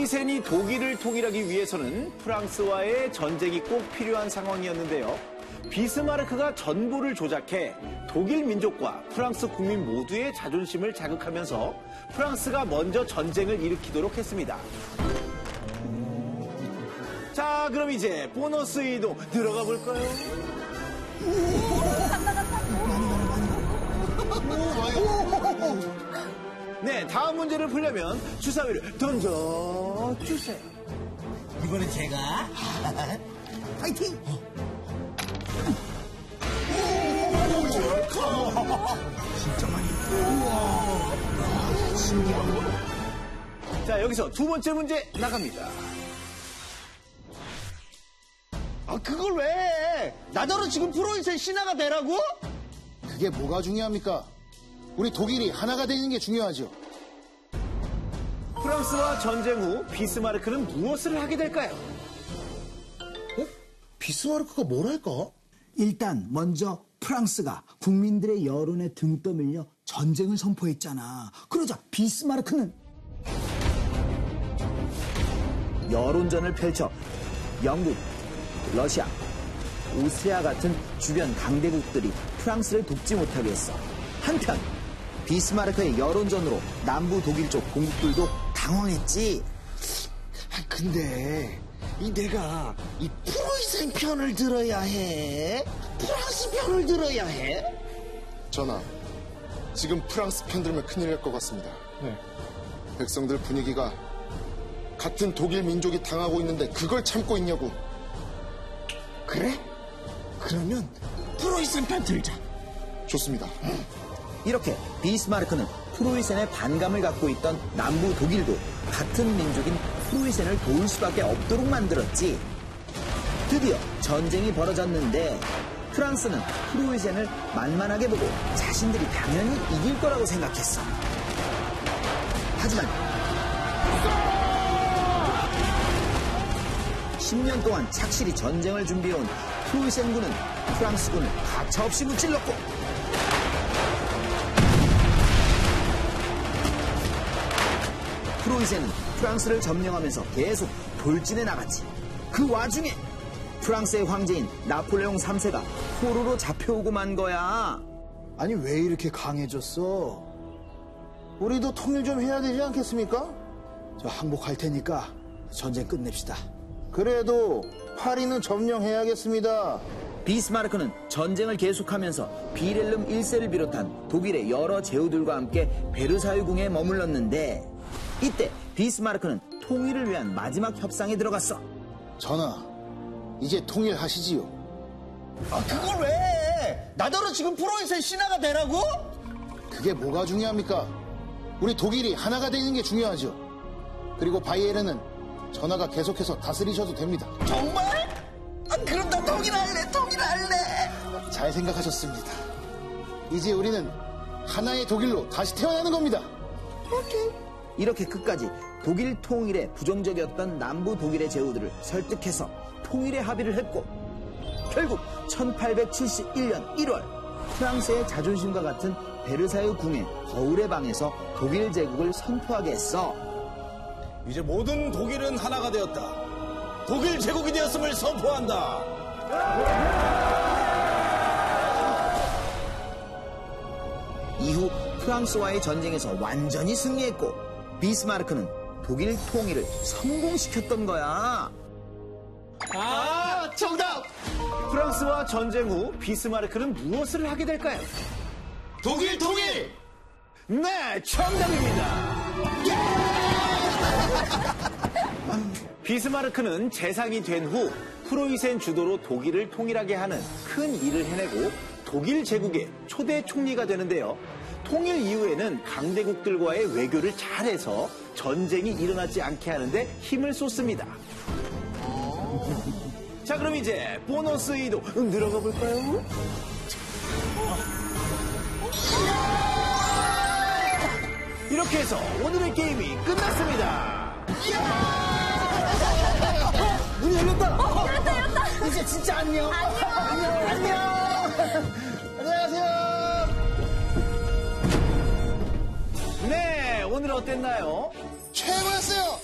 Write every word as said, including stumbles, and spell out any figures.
프로이센이 독일을 통일하기 위해서는 프랑스와의 전쟁이 꼭 필요한 상황이었는데요. 비스마르크가 전보를 조작해 독일 민족과 프랑스 국민 모두의 자존심을 자극하면서 프랑스가 먼저 전쟁을 일으키도록 했습니다. 자, 그럼 이제 보너스 이동 들어가 볼까요? 네, 다음 문제를 풀려면 주사위를 던져주세요. 이번엔 제가 파이팅! 진짜 많이. 우와. 신기하다. 자, 여기서 두 번째 문제 나갑니다. 아, 그걸 왜 해? 나더러 지금 프로이센 신하가 되라고? 그게 뭐가 중요합니까? 우리 독일이 하나가 되는 게 중요하죠. 프랑스와 전쟁 후 비스마르크는 무엇을 하게 될까요? 어? 비스마르크가 뭘 할까? 일단 먼저 프랑스가 국민들의 여론에 등 떠밀려 전쟁을 선포했잖아. 그러자 비스마르크는 여론전을 펼쳐 영국, 러시아, 오스트리아 같은 주변 강대국들이 프랑스를 돕지 못하게 했어. 한편 비스마르크의 여론전으로 남부 독일 쪽 공국들도 당황했지. 아, 근데 이 내가 이 프로이센 편을 들어야 해? 프랑스 편을 들어야 해? 전하, 지금 프랑스 편 들면 큰일 날 것 같습니다. 네. 백성들 분위기가 같은 독일 민족이 당하고 있는데 그걸 참고 있냐고. 그래? 그러면 프로이센 편 들자. 좋습니다. 응. 이렇게 비스마르크는 프로이센에 반감을 갖고 있던 남부 독일도 같은 민족인 프로이센을 도울 수밖에 없도록 만들었지. 드디어 전쟁이 벌어졌는데 프랑스는 프로이센을 만만하게 보고 자신들이 당연히 이길 거라고 생각했어. 하지만 십 년 동안 착실히 전쟁을 준비해온 프로이센군은 프랑스군을 가차없이 무찔렀고 프로이센은 프랑스를 점령하면서 계속 돌진해 나갔지. 그 와중에 프랑스의 황제인 나폴레옹 삼 세가 포로로 잡혀오고 만 거야. 아니, 왜 이렇게 강해졌어? 우리도 통일 좀 해야 되지 않겠습니까? 저 항복할 테니까 전쟁 끝냅시다. 그래도 파리는 점령해야겠습니다. 비스마르크는 전쟁을 계속하면서 비렐름 일 세를 비롯한 독일의 여러 제후들과 함께 베르사유 궁에 머물렀는데 이때 비스마르크는 통일을 위한 마지막 협상에 들어갔어. 전하, 이제 통일하시지요. 아, 그걸 왜 해? 나더러 지금 프로이센 신하가 되라고? 그게 뭐가 중요합니까? 우리 독일이 하나가 되는 게 중요하죠. 그리고 바이에른은 전하가 계속해서 다스리셔도 됩니다. 정말? 아, 그럼 나 통일할래, 통일할래. 잘 생각하셨습니다. 이제 우리는 하나의 독일로 다시 태어나는 겁니다. 오케이. 이렇게 끝까지 독일 통일에 부정적이었던 남부 독일의 제후들을 설득해서 통일에 합의를 했고 결국 천팔백칠십일 년 일월 프랑스의 자존심과 같은 베르사유 궁의 거울의 방에서 독일 제국을 선포하게 했어. 이제 모든 독일은 하나가 되었다. 독일 제국이 되었음을 선포한다. 이후 프랑스와의 전쟁에서 완전히 승리했고 비스마르크는 독일 통일을 성공시켰던 거야. 아, 정답! 프랑스와 전쟁 후 비스마르크는 무엇을 하게 될까요? 독일 통일! 네, 정답입니다. 비스마르크는 재상이 된 후 프로이센 주도로 독일을 통일하게 하는 큰 일을 해내고 독일 제국의 초대 총리가 되는데요. 통일 이후에는 강대국들과의 외교를 잘해서 전쟁이 일어나지 않게 하는데 힘을 쏟습니다. 자, 그럼 이제 보너스 이동 들어가 볼까요? 이렇게 해서 오늘의 게임이 끝났습니다. 어, 문이 열렸다. 어, 열렸다, 열렸다. 이제 진짜 안녕. 안녕. 안녕. 안녕하세요. 네, 오늘 어땠나요? 최고였어요.